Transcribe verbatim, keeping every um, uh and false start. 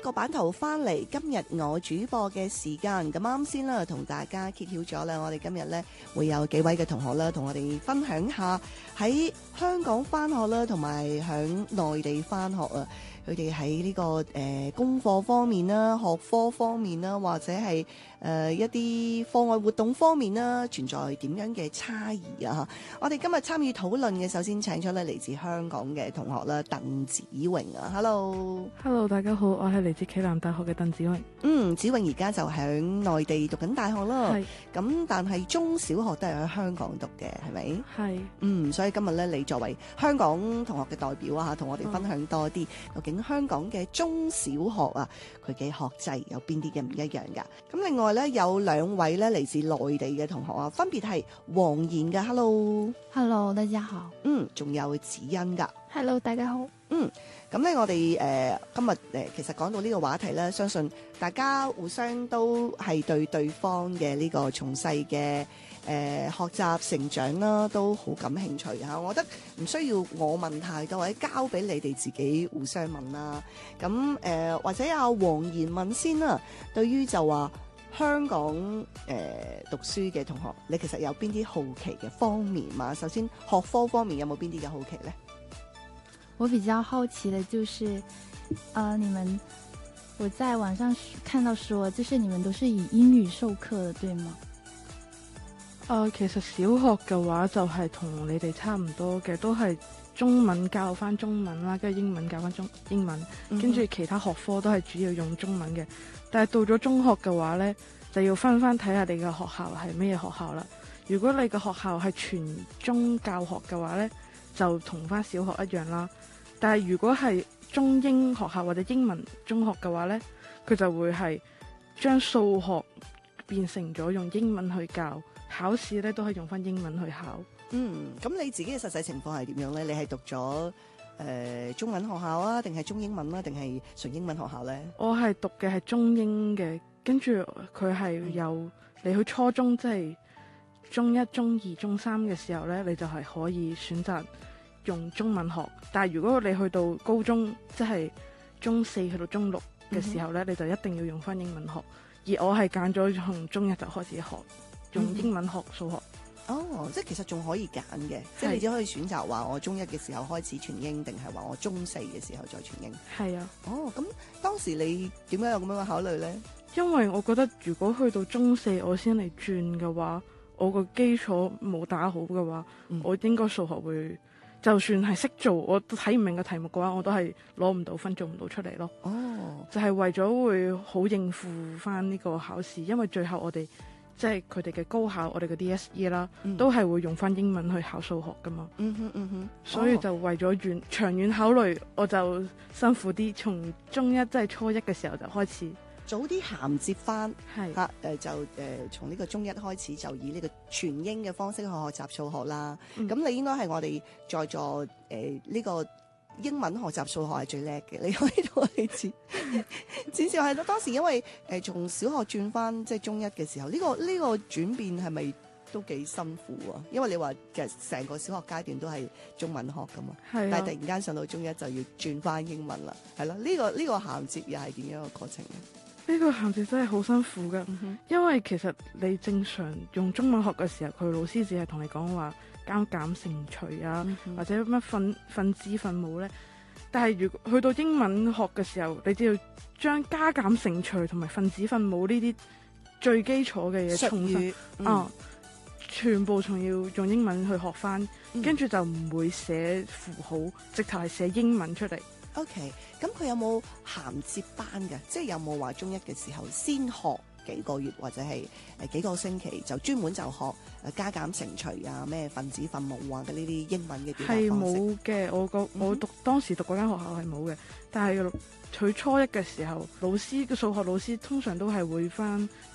個版頭翻嚟，今日我主播嘅時間咁啱先啦，同大家揭曉咗啦。我哋今日呢會有幾位嘅同學啦，同我哋分享下喺香港翻學啦，同埋響內地翻學啊。佢哋喺呢個誒、呃、功課方面啦、學科方面啦，或者係誒、呃、一啲課外活動方面啦，存在點樣嘅差異啊？我哋今日參與討論嘅，首先請出咧嚟自香港嘅同學啦，鄧子穎啊 ，Hello，Hello， 大家好，我係嚟自暨南大學嘅鄧子穎。 嗯，子穎而家就喺內地讀緊大學啦， 係咁但係中小學都係喺香港讀嘅，係咪？ 係， 嗯，所以今日咧，你作為香港同學嘅代表啊，同我哋分享多啲，究竟香港嘅中小學啊，佢嘅學制有邊啲嘅唔一樣㗎？咁另外咧，有兩位咧嚟自內地嘅同學啊，分別係黃妍嘅 ，Hello，Hello， 大家好。 嗯，仲有子欣㗎 ，Hello， 大家好。 嗯，咁咧我哋誒、呃、今日誒、呃、其實講到呢個話題咧，相信大家互相都係對對方嘅呢個從細嘅誒學習成長啦，都好感興趣嚇。我覺得唔需要我問太多，或者交俾你哋自己互相問啦。咁誒、呃、或者阿黃妍問先啦。對於就話香港誒、呃、讀書嘅同學，你其實有邊啲好奇嘅方面嘛？首先學科方面有冇邊啲嘅好奇咧？ 我比較好奇的就是呃你們我在網上看到說就是你們都是以英語授課的對嗎？ 誒、呃，其實小學嘅話就係同你哋差唔多嘅，都係中文教翻中文啦，跟住英文教翻中英文，跟住、嗯、其他學科都係主要用中文嘅。但係到咗中學嘅話呢，就要分翻睇下你嘅學校係咩學校啦。如果你嘅學校係全中教學嘅話呢，就同翻小學一樣啦。但係如果係中英學校或者英文中學嘅話呢，佢就會係將數學變成咗用英文去教，考試呢都係用翻英文去考。 嗯，咁你自己嘅實際情況係點樣呢？你係讀咗誒、呃、中文學校啊，定係中英文啊，定係純英文學校呢？ 我係讀嘅係中英嘅，跟住佢係有你去初中，即係中一、中二、中三嘅時候呢，你就係可以選擇用中文學。但係如果你去到高中，即係中四去到中六嘅時候呢，嗯、你就一定要用翻英文學。而我係揀咗從中一就開始學用英文學數學。 哦，即係其實仲可以揀嘅，即係你只可以選擇話我中一嘅時候開始全英，定係話我中四嘅時候再全英。 係啊。 哦，咁當時你點解有咁樣嘅考慮呢？ 因為我覺得如果去到中四我先嚟轉嘅話，我個基礎冇打好嘅話，嗯、我應該數學會。就算係識做，我都睇唔明嘅題目嘅話，我都係攞唔到分，做唔到出嚟咯。哦，就係為咗會好應付翻呢個考試，因為最後我哋即係佢哋嘅高考，我哋嘅 D S E 啦，嗯、都係會用翻英文去考數學噶嘛。嗯哼嗯哼，所以就為咗遠、哦、長遠考慮，我就辛苦啲，從中一即係、就是、初一嘅時候就開始。 早啲銜接翻， 係嚇誒就誒、呃、從呢個中一開始就以呢個全英嘅方式去學習數學啦。咁、嗯、你應該係我哋在座誒呢、呃這個英文學習數學係最叻嘅，你可以同我哋展展示係咯。當時因為誒、呃、從小學轉翻即係中一嘅時候，呢、這個呢、這個轉變係咪都幾辛苦啊？因為你話其實成個小學階段都係中文學噶嘛，係啊、但係突然間上到中一就要轉翻英文啦，係咯？呢、這個呢、這個銜接又係點樣嘅過程咧？ 呢個銜接真係好辛苦噶，嗯、哼因為其實你正常用中文學嘅時候，佢老師只係同你講話加減乘除啊，嗯、哼或者乜分分子分母咧。但係如果去到英文學嘅時候，你就要將加減乘除同埋分子分母呢啲最基礎嘅嘢重新啊，全部仲要用英文去學翻，跟住、嗯、就唔會寫符號，直頭係寫英文出嚟。 OK，咁佢有冇銜接班嘅？即係有冇話中一嘅時候先學幾個月或者係誒幾個星期就專門就學誒加減乘除啊、咩分子分母啊嘅呢啲英文嘅表達方式？係冇嘅，我個我讀、嗯、當時讀嗰間學校係冇嘅。但係佢初一嘅時候，老師嘅數學老師通常都係會翻